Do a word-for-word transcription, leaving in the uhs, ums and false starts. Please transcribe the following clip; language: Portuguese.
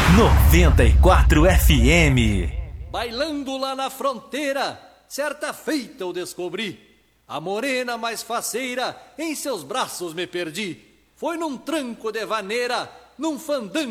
noventa e quatro F M. Bailando lá na fronteira, certa feita eu descobri. A morena mais faceira, em seus braços me perdi. Foi num tranco de vaneira, num fandango